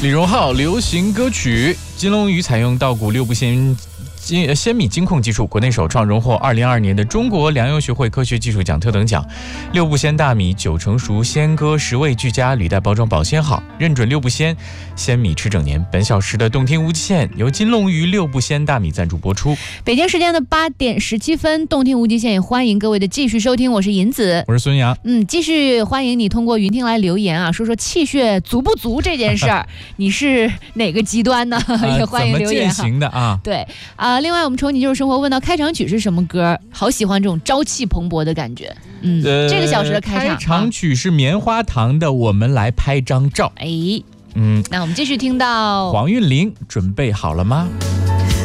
李荣浩流行歌曲，金龙鱼采用稻谷六步鲜米金控技术，国内首创，荣获2022年的中国粮油学会科学技术奖特等奖。六步鲜大米9成熟，鲜割10味俱佳，履带包装保鲜好，认准六步鲜，鲜米吃整年。本小时的动听无极限由金龙鱼六步鲜大米赞助播出。 北京时间的8点17分，动听无极限也欢迎各位的继续收听，我是银子， 我是孙杨。 继续欢迎你通过云听来留言啊，说说气血足不足这件事儿，你是哪个极端呢？也欢迎留言哈。 怎么践行的啊？ 对另外我们从你就是生活问到开场曲是什么歌，好喜欢这种朝气蓬勃的感觉。这个小时的开场曲是棉花糖的《我们来拍张照》。 那我们继续听到黄韵玲，准备好了吗？